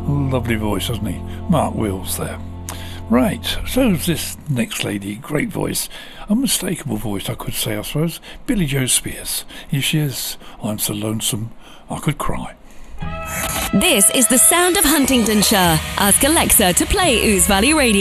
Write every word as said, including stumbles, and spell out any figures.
Lovely voice, hasn't he? Mark Wills there. Right, so this next lady, great voice, unmistakable voice, I could say, I suppose. Billie Joe Spears. Here she is. I'm so lonesome, I could cry. This is the sound of Huntingdonshire. Ask Alexa to play Ouse Valley Radio.